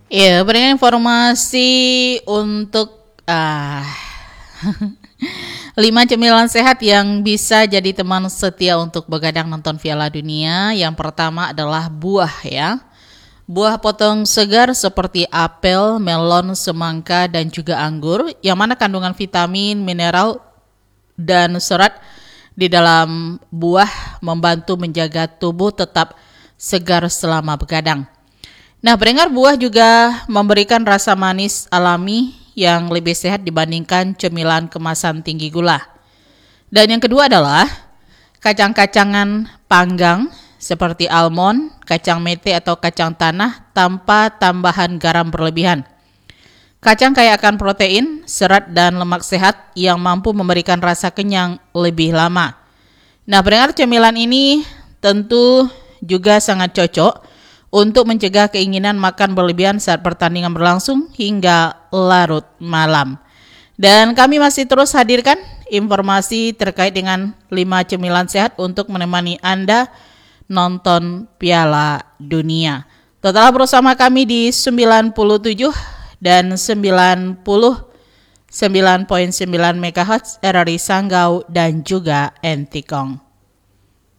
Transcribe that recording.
Ya, berikan informasi untuk 5 cemilan sehat yang bisa jadi teman setia untuk begadang nonton Piala Dunia. Yang pertama adalah buah ya. Buah potong segar seperti apel, melon, semangka, dan juga anggur, yang mana kandungan vitamin, mineral, dan serat di dalam buah membantu menjaga tubuh tetap segar selama begadang. Nah, pendengar, buah juga memberikan rasa manis alami yang lebih sehat dibandingkan cemilan kemasan tinggi gula. Dan yang kedua adalah kacang-kacangan panggang seperti almond, kacang mete atau kacang tanah tanpa tambahan garam berlebihan. Kacang kaya akan protein, serat, dan lemak sehat yang mampu memberikan rasa kenyang lebih lama. Nah, pendengar, cemilan ini tentu juga sangat cocok untuk mencegah keinginan makan berlebihan saat pertandingan berlangsung hingga larut malam. Dan kami masih terus hadirkan informasi terkait dengan 5 cemilan sehat untuk menemani Anda nonton Piala Dunia. Tetaplah bersama kami di 97 dan 99.9 MHz RRI Sanggau dan juga Entikong.